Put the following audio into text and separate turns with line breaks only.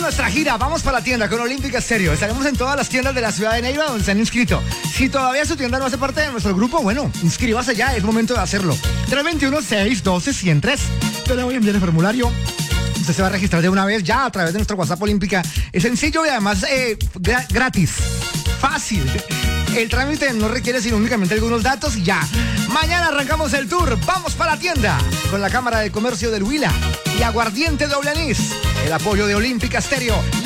nuestra gira. Vamos para la tienda con Olímpica Estéreo. Estaremos en todas las tiendas de la ciudad de Neiva donde se han inscrito. Si todavía su tienda no hace parte de nuestro grupo, bueno, inscríbase ya, es momento de hacerlo. 321-612-103. Yo le voy a enviar el formulario. Usted se va a registrar de una vez ya a través de nuestro WhatsApp Olímpica. Es sencillo y además gratis. Fácil. El trámite no requiere sino únicamente algunos datos y ya. Mañana arrancamos el tour. Vamos para la tienda con la Cámara de Comercio del Huila y Aguardiente Doble Anís. El apoyo de Olímpica Estéreo.